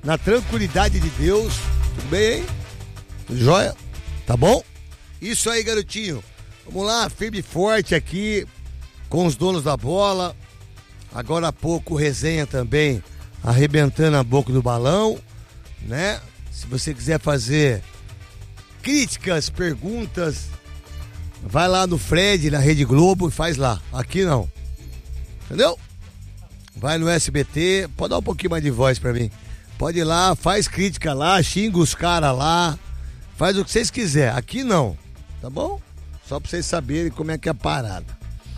na tranquilidade de Deus. Tudo bem, hein? Tudo jóia? Tá bom? Isso aí, garotinho. Vamos lá, firme e forte aqui com os donos da bola. Agora há pouco resenha também, arrebentando a boca do balão, né? Se você quiser fazer críticas, perguntas, vai lá no Fred, na Rede Globo e faz lá. Aqui não. Entendeu? Vai no SBT, pode dar um pouquinho mais de voz pra mim. Pode ir lá, faz crítica lá, xinga os caras lá, faz o que vocês quiserem. Aqui não, tá bom? Só pra vocês saberem como é que é a parada.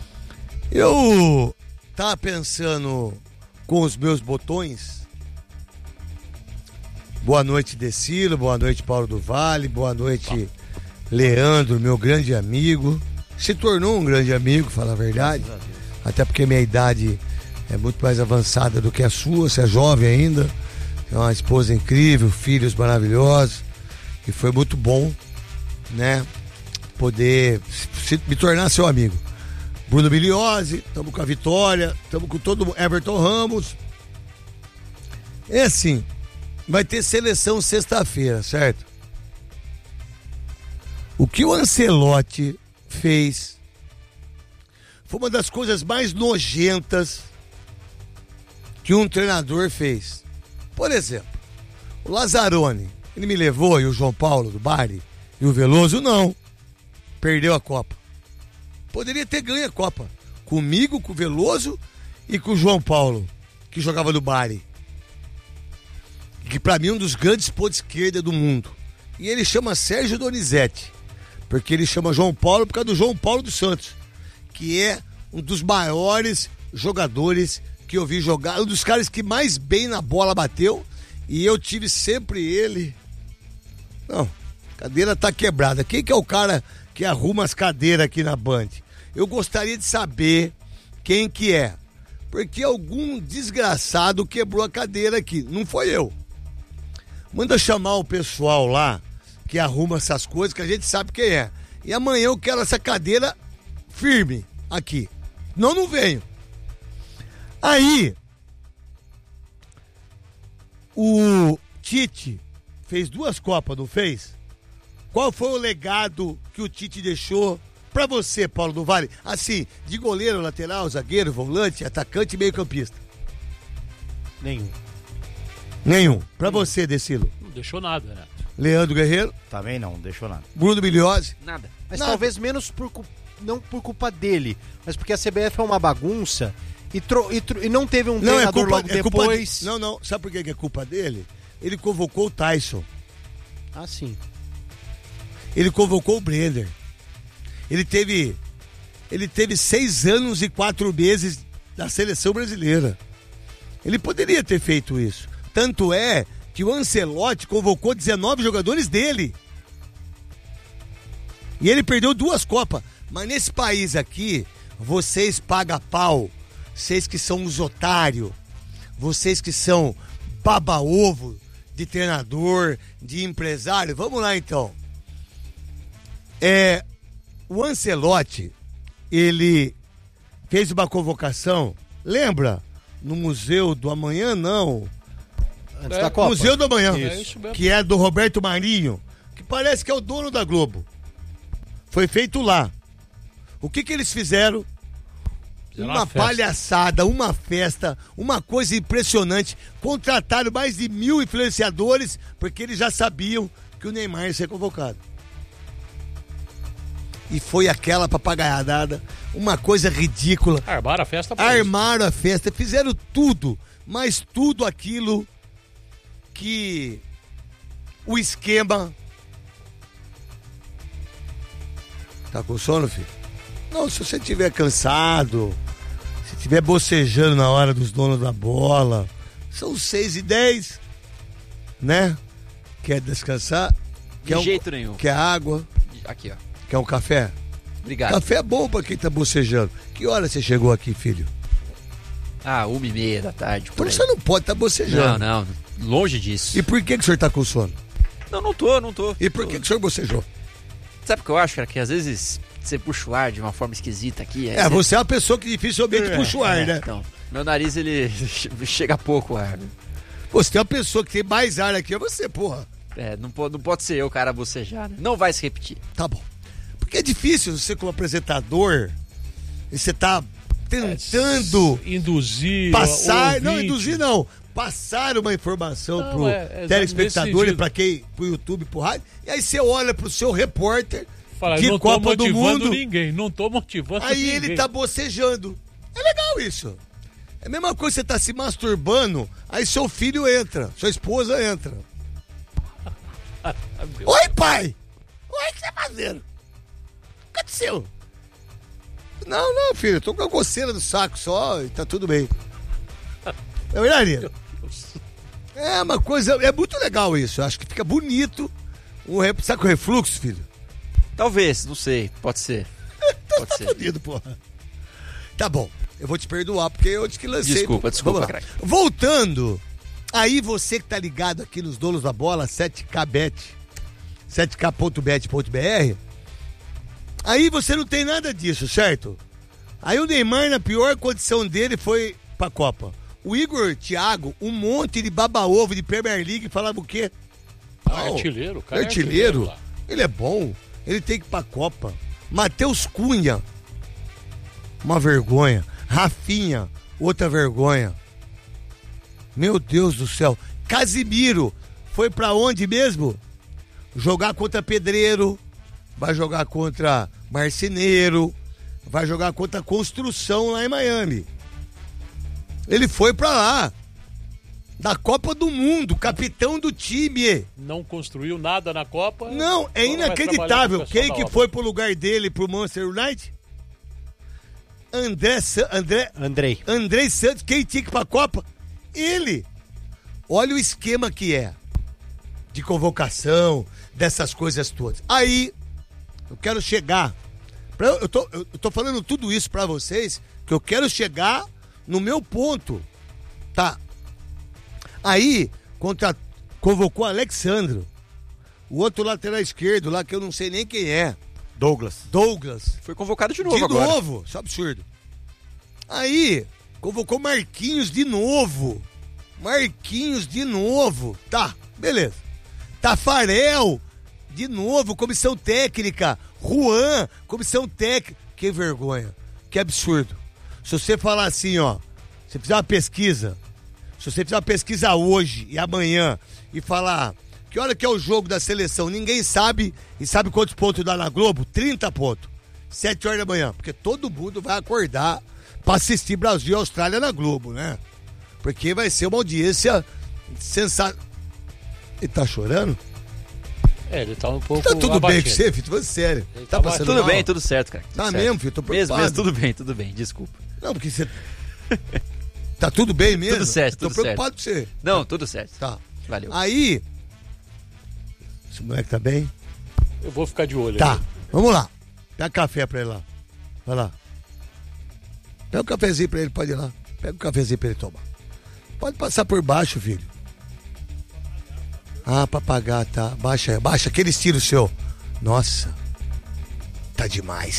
Eu tava pensando com os meus botões. Boa noite, Decilo, boa noite, Paulo do Vale, boa noite, Leandro, meu grande amigo. Se tornou um grande amigo, fala a verdade. Até porque minha idade é muito mais avançada do que a sua, você é jovem ainda. Tem uma esposa incrível, filhos maravilhosos. E foi muito bom, né, poder me tornar seu amigo. Bruno Biliose, estamos com a Vitória, estamos com todo Everton Ramos. É assim, vai ter seleção sexta-feira, certo? O que o Ancelotti fez foi uma das coisas mais nojentas que um treinador fez. Por exemplo, o Lazzaroni, ele me levou, e o João Paulo do Bari, e o Veloso, não. Perdeu a Copa. Poderia ter ganho a Copa. Comigo, com o Veloso e com o João Paulo, que jogava no Bari. Que pra mim é um dos grandes pontos esquerda do mundo. E ele chama Sérgio Donizete, porque ele chama João Paulo por causa do João Paulo dos Santos, que é um dos maiores jogadores que eu vi jogar, um dos caras que mais bem na bola bateu, e eu tive sempre ele. Não, a cadeira tá quebrada. Quem que é o cara que arruma as cadeiras aqui na Band? Eu gostaria de saber quem que é, porque algum desgraçado quebrou a cadeira aqui, não foi eu. Manda chamar o pessoal lá que arruma essas coisas, que a gente sabe quem é. E amanhã eu quero essa cadeira firme aqui. Não venho. Aí, o Tite fez 2 Copas, não fez? Qual foi o legado que o Tite deixou pra você, Paulo do Vale? Assim, de goleiro, lateral, zagueiro, volante, atacante e meio campista. Nenhum. Pra você, Decilo? Não deixou nada, né? Leandro Guerreiro? Também não deixou nada. Bruno Biliose? Nada. Mas Nada. talvez menos não por culpa dele, mas porque a CBF é uma bagunça e não teve um treinador logo depois. Não. Sabe por que é culpa dele? Ele convocou o Tyson. Ah, sim. Ele convocou o Brenner. Ele teve 6 anos e 4 meses da seleção brasileira. Ele poderia ter feito isso. Tanto é que o Ancelotti convocou 19 jogadores dele. E ele perdeu 2 Copas. Mas nesse país aqui, vocês pagam pau. Vocês que são os otários. Vocês que são baba-ovo de treinador, de empresário. Vamos lá então. O Ancelotti, ele fez uma convocação, lembra? No Museu do Amanhã, não. Antes da Copa. Museu do Amanhã, Isso mesmo. que é do Roberto Marinho, que parece que é o dono da Globo. Foi feito lá. O que eles fizeram? Uma palhaçada, uma festa, uma coisa impressionante. Contrataram mais de 1.000 influenciadores, porque eles já sabiam que o Neymar ia ser convocado. E foi aquela papagaiada, uma coisa ridícula. Armaram a festa pra Armaram a festa, fizeram tudo, mas tudo aquilo que o esquema... Tá com sono, filho? Não, se você estiver cansado, se estiver bocejando na hora dos donos da bola, são 6h10, né? Quer descansar? De jeito nenhum. Quer água? Aqui, ó. Quer um café? Obrigado. Café é bom pra quem tá bocejando. Que hora você chegou aqui, filho? 1h30 da tarde. Então você não pode estar bocejando. Não. Longe disso. E por que o senhor tá com sono? Não tô. E por que o senhor bocejou? Sabe o que eu acho, cara? Que às vezes você puxa o ar de uma forma esquisita aqui. Você é uma pessoa que dificilmente puxa o ar, né? Então, meu nariz, ele chega pouco o ar. Você tem uma pessoa que tem mais ar aqui, é você, porra. Não pode ser eu, cara, bocejar, né? Não vai se repetir. Tá bom. Porque é difícil você como apresentador, e você tá tentando induzir, passar, não, induzir não, passar uma informação pro telespectador e pro YouTube, pro rádio, e aí você olha pro seu repórter de não Copa do Mundo, não tô motivando aí ninguém. ele tá bocejando. É legal isso. É a mesma coisa que você tá se masturbando, aí seu filho entra, sua esposa entra. Oi, pai! Oi, o que você tá fazendo? O que aconteceu? Não, filho, eu tô com a coceira do saco só e tá tudo bem. É verdade? É uma coisa, é muito legal isso. Eu acho que fica bonito. Sabe com refluxo, filho? Talvez, não sei, pode ser. Pode ser. Fodido, porra. Tá bom, eu vou te perdoar porque eu te que lancei. Desculpa, craque. Voltando, aí você que tá ligado aqui nos Donos da Bola, 7kbet, 7k.bet.br, aí você não tem nada disso, certo? Aí o Neymar, na pior condição dele, foi pra Copa. O Igor Thiago, um monte de baba-ovo de Premier League, falava o quê? Artilheiro, cara. Artilheiro? Ele é bom, ele tem que ir pra Copa. Matheus Cunha, uma vergonha. Rafinha, outra vergonha. Meu Deus do céu. Casimiro, foi pra onde mesmo? Jogar contra Pedreiro, vai jogar contra Marceneiro, vai jogar contra Construção lá em Miami. Ele foi pra lá, da Copa do Mundo, capitão do time. Não construiu nada na Copa. Não, é inacreditável. Quem que foi pro lugar dele, pro Manchester United? Andrei Santos. Quem tinha que ir pra Copa? Ele. Olha o esquema que é de convocação, dessas coisas todas. Aí, eu quero chegar. Eu tô falando tudo isso pra vocês, que eu quero chegar no meu ponto. Tá. Aí, convocou Alexandro, o outro lateral esquerdo lá, que eu não sei nem quem é. Douglas. Foi convocado de novo agora. De novo, isso é absurdo. Aí, convocou Marquinhos de novo. Tá, beleza. Tafarel, de novo, comissão técnica. Juan, comissão técnica. Que vergonha, que absurdo. Se você falar assim, ó, você fizer uma pesquisa, se você fizer uma pesquisa hoje e amanhã e falar que hora que é o jogo da seleção, ninguém sabe, e sabe quantos pontos dá na Globo? 30 pontos. 7 horas da manhã, porque todo mundo vai acordar pra assistir Brasil e Austrália na Globo, né? Porque vai ser uma audiência sensacional. Ele tá chorando? Ele tá um pouco tá tudo abatido. bem com você, filho? Tô falando sério. Ele Tá tá passando Tudo mal? bem, tudo certo, cara. Tá Tudo mesmo, certo. filho? Tô preocupado. Mesmo, tudo bem, desculpa. Não, porque você... Tá tudo bem mesmo? Tudo certo, Tô tudo preocupado com você. Não, tudo certo. Tá. Valeu. Aí... Esse moleque tá bem? Eu vou ficar de olho. Tá, aí. vamos lá. Pega café pra ele lá. Vai lá. Pega um cafezinho pra ele, pode ir lá. Pega um cafezinho pra ele tomar. Pode passar por baixo, filho. Ah, pra pagar, tá. Baixa aquele estilo seu. Nossa, tá demais.